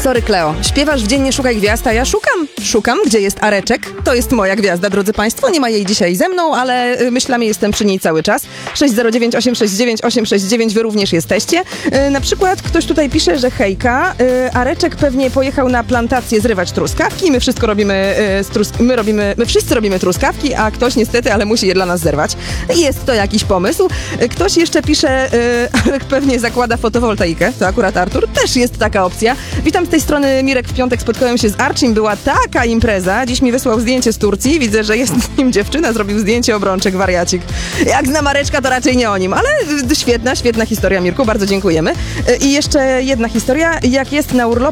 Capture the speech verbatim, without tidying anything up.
Sorry, Kleo. Śpiewasz w dzień Nie szukaj gwiazd, a ja szukam. Szukam, gdzie jest Areczek. To jest moja gwiazda, drodzy państwo. Nie ma jej dzisiaj ze mną, ale y, myślami jestem przy niej cały czas. sześć zero dziewięć osiem sześć dziewięć osiem sześć dziewięć, wy również jesteście. Y, na przykład ktoś tutaj pisze, że hejka, y, Areczek pewnie pojechał na plantację zrywać truskawki. My wszystko robimy, y, z trus- my robimy, my wszyscy robimy truskawki, a ktoś niestety, ale musi je dla nas zerwać. Jest to jakiś pomysł. Y, ktoś jeszcze pisze, y, Arek pewnie zakłada fotowoltaikę. To akurat Artur. Też jest taka opcja. Witam z tej strony, Mirek. W piątek spotkałem się z Archim, była taka impreza. Dziś mi wysłał zdjęcie z Turcji. Widzę, że jest z nim dziewczyna, zrobił zdjęcie obrączek, wariacik. Jak znam Mareczka, to raczej nie o nim, ale świetna, świetna historia, Mirku, bardzo dziękujemy. I jeszcze jedna historia. Jak jest na urlopie